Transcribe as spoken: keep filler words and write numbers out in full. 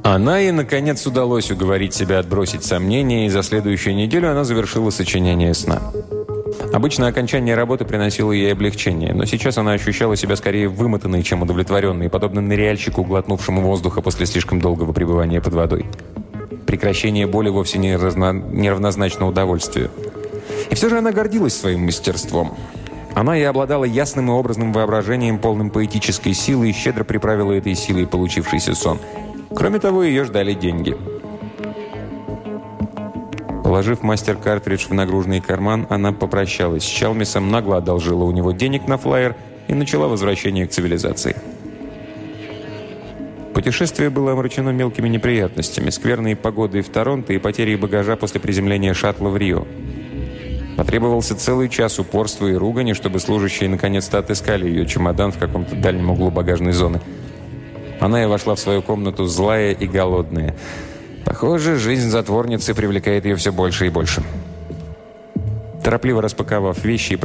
Она и, наконец, удалось уговорить себя отбросить сомнения, и за следующую неделю она завершила сочинение сна. Обычно окончание работы приносило ей облегчение, но сейчас она ощущала себя скорее вымотанной, чем удовлетворенной, подобно ныряльщику, глотнувшему воздуха после слишком долгого пребывания под водой. Прекращение боли вовсе не, разно... не равнозначно удовольствию. И все же она гордилась своим мастерством. Она и обладала ясным и образным воображением, полным поэтической силы, и щедро приправила этой силой получившийся сон. Кроме того, ее ждали деньги. Положив мастер-картридж в нагрудный карман, она попрощалась с Чалмисом, нагло одолжила у него денег на флайер и начала возвращение к цивилизации. Путешествие было омрачено мелкими неприятностями, скверной погодой в Торонто и потерей багажа после приземления шаттла в Рио. Потребовался целый час упорства и ругани, чтобы служащие наконец-то отыскали ее чемодан в каком-то дальнем углу багажной зоны. Она и вошла в свою комнату злая и голодная. Похоже, жизнь затворницы привлекает ее все больше и больше. Торопливо распаковав вещи и